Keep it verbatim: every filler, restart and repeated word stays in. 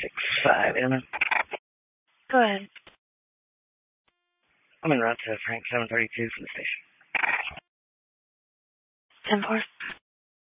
six five, Emma. Go ahead. I'm en route to Frank seven thirty-two from the station. ten four.